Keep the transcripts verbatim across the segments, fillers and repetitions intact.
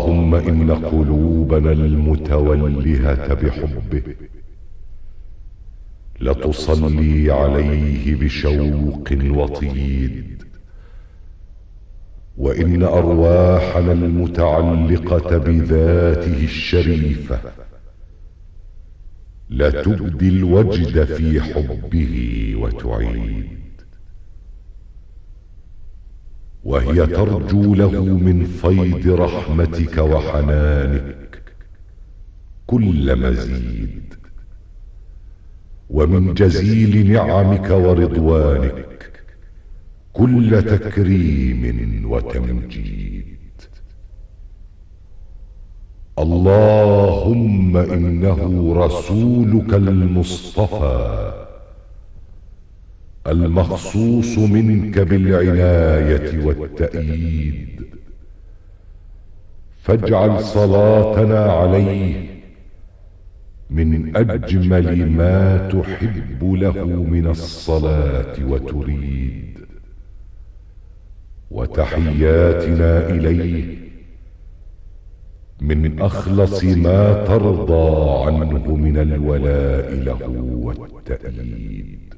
اللهم إن قلوبنا المتولهة بحبه لتصلي عليه بشوق وطيد، وإن أرواحنا المتعلقة بذاته الشريفة لتبدي الوجد في حبه وتعيد، وهي ترجو له من فيض رحمتك وحنانك كل مزيد، ومن جزيل نعمك ورضوانك كل تكريم وتمجيد. اللهم إنه رسولك المصطفى المخصوص منك بالعناية والتأييد، فاجعل صلاتنا عليه من أجمل ما تحب له من الصلاة وتريد، وتحياتنا إليه من أخلص ما ترضى عنه من الولاء له والتأييد.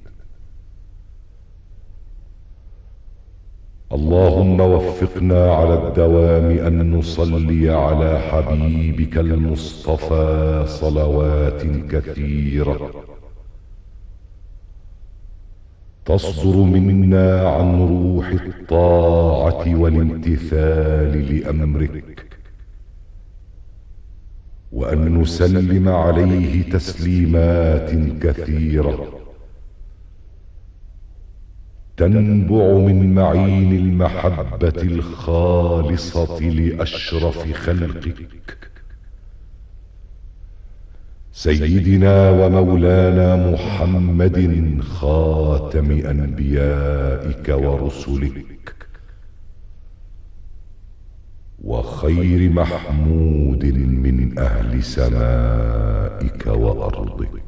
اللهم وفقنا على الدوام أن نصلي على حبيبك المصطفى صلوات كثيرة تصدر منا عن روح الطاعة والامتثال لأمرك، وأن نسلم عليه تسليمات كثيرة تنبع من معين المحبة الخالصة لأشرف خلقك سيدنا ومولانا محمد خاتم أنبيائك ورسلك وخير محمود من أهل سمائك وأرضك.